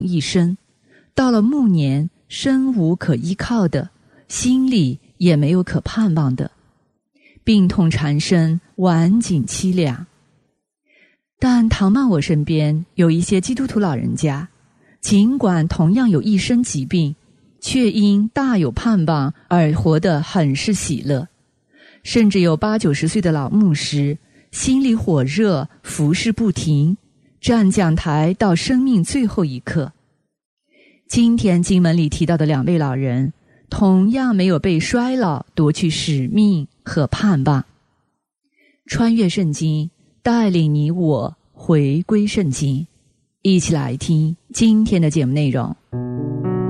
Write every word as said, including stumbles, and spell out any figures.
一生，到了暮年，身无可依靠的，心里也没有可盼望的，病痛缠身，晚景凄凉。但唐曼我身边有一些基督徒老人家，尽管同样有一身疾病，却因大有盼望而活得很是喜乐。甚至有八九十岁的老牧师，心里火热，服侍不停，站讲台到生命最后一刻。今天经文里提到的两位老人，同样没有被衰老夺去使命和盼望。穿越圣经，带领你我回归圣经，一起来听今天的节目内容。